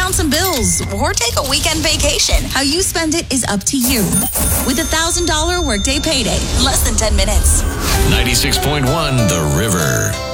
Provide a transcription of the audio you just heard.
down some bills or take a weekend vacation. How you spend it is up to you. With $1,000 Workday Payday, less than 10 minutes. 96.1 The River.